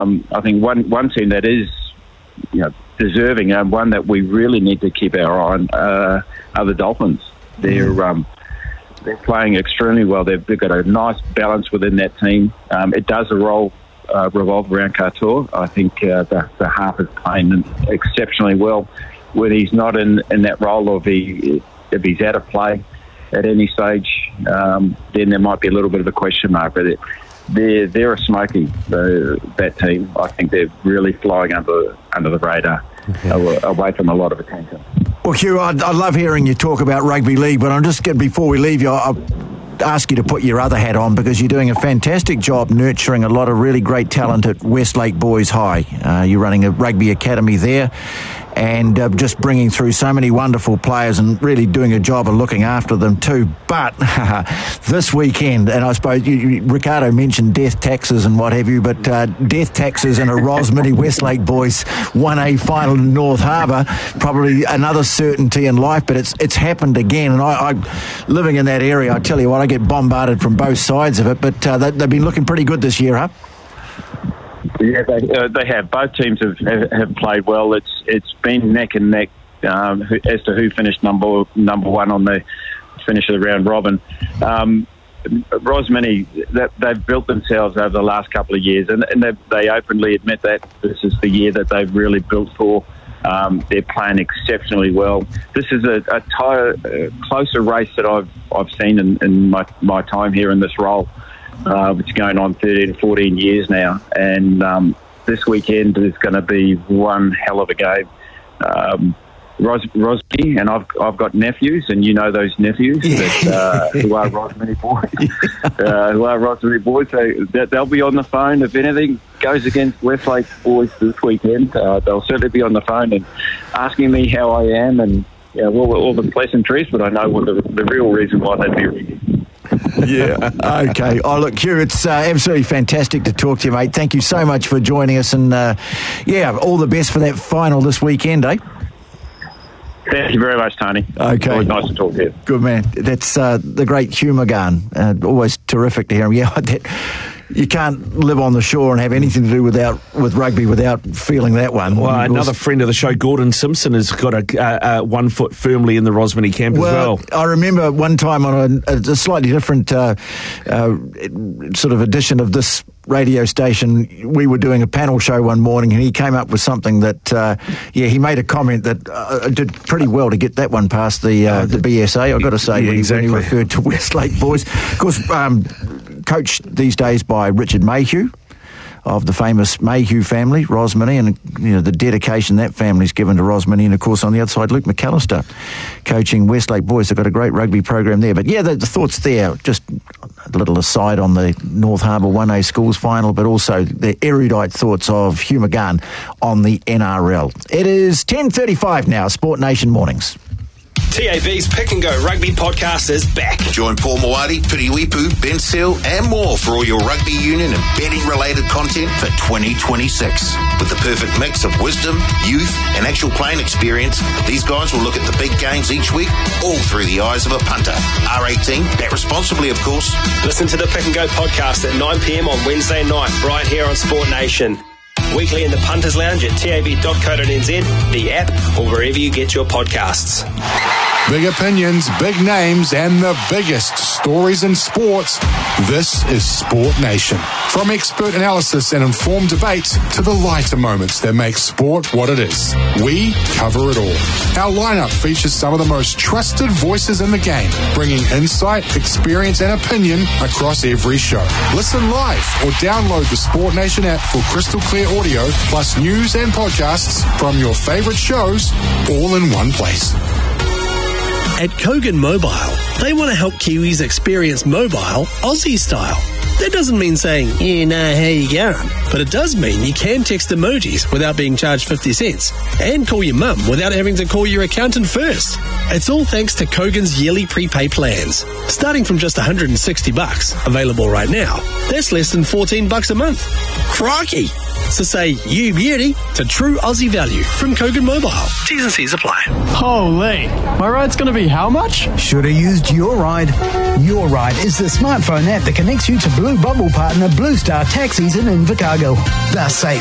I think one team that is, deserving, one that we really need to keep our eye on are the Dolphins. They're playing extremely well. They've got a nice balance within that team. It does revolve around Katoa. I think the half is playing exceptionally well. When he's not in that role, or if he's out of play at any stage, then there might be a little bit of a question mark. But they're a smoky, that team. I think they're really flying under the radar, away from a lot of attention. Well, Hugh, I love hearing you talk about rugby league, but I'm just before we leave you, I'll ask you to put your other hat on, because you're doing a fantastic job nurturing a lot of really great talent at Westlake Boys High. You're running a rugby academy there, and just bringing through so many wonderful players and really doing a job of looking after them too. But this weekend, and I suppose Ricardo mentioned death taxes and what have you, but death taxes in a Rosmini Westlake Boys 1A final in North Harbour, probably another certainty in life, but it's happened again. And I living in that area, I tell you what, I get bombarded from both sides of it, but they've been looking pretty good this year, huh? Yeah, they have. Both teams have played well. It's been neck and neck as to who finished number one on the finish of the round robin. Rosmini, they've built themselves over the last couple of years, and they openly admit that this is the year that they've really built for. They're playing exceptionally well. This is a closer race that I've seen in my time here in this role, which is going on 13, 14 years now. And this weekend is going to be one hell of a game. Rosmini, and I've got nephews, and you know those nephews who are Rosmini boys. So they'll be on the phone if anything goes against Westlake boys this weekend. They'll certainly be on the phone and asking me how I am, and all the pleasantries. But I know what the real reason why they'd be reading. Yeah. Okay. Oh, look, Hugh, it's absolutely fantastic to talk to you, mate. Thank you so much for joining us, and all the best for that final this weekend, eh? Thank you very much, Tony. Okay. Always nice to talk to you. Good man. That's the great Hugh McGann. Always terrific to hear him. Yeah, you can't live on the shore and have anything to do with rugby without feeling that one. Well, another friend of the show, Gordon Simpson, has got a 1 foot firmly in the Rosmini camp as well. I remember one time on a slightly different sort of edition of this radio station, we were doing a panel show one morning, and he came up with something that, he made a comment that did pretty well to get that one past the BSA, I've got to say, when he referred to Westlake boys. Of course, coached these days by Richard Mayhew of the famous Mayhew family, Rosmini, and the dedication that family's given to Rosmini. And of course, on the other side, Luke McAllister coaching Westlake boys. They've got a great rugby program there. But yeah, the thoughts there, just a little aside on the North Harbour 1A schools final, but also the erudite thoughts of Hugh McGann on the NRL. It is 10:35 now, Sport Nation Mornings. TAB's Pick and Go Rugby Podcast is back. Join Paul Moati, Piriwipu, Ben Seal and more for all your rugby union and betting related content for 2026. With the perfect mix of wisdom, youth and actual playing experience, these guys will look at the big games each week, all through the eyes of a punter. R18, bet responsibly of course. Listen to the Pick and Go Podcast at 9 p.m. on Wednesday night, right here on Sport Nation. Weekly in the Punters Lounge at tab.co.nz, the app, or wherever you get your podcasts. Big opinions, big names, and the biggest stories in sports. This is Sport Nation. From expert analysis and informed debate to the lighter moments that make sport what it is, we cover it all. Our lineup features some of the most trusted voices in the game, bringing insight, experience, and opinion across every show. Listen live or download the Sport Nation app for crystal clear audio, plus news and podcasts from your favorite shows, all in one place. At Kogan Mobile, they want to help Kiwis experience mobile Aussie style. That doesn't mean saying, how you going? But it does mean you can text emojis without being charged 50 cents and call your mum without having to call your accountant first. It's all thanks to Kogan's yearly prepay plans. Starting from just $160, available right now. That's less than $14 a month. Crikey! So say you beauty to true Aussie value from Kogan Mobile. T's and C's apply. Holy, my ride's going to be how much? Should have used your ride. Your Ride is the smartphone app that connects you to Blue Bubble partner Blue Star Taxis in Invercargill. They're safe,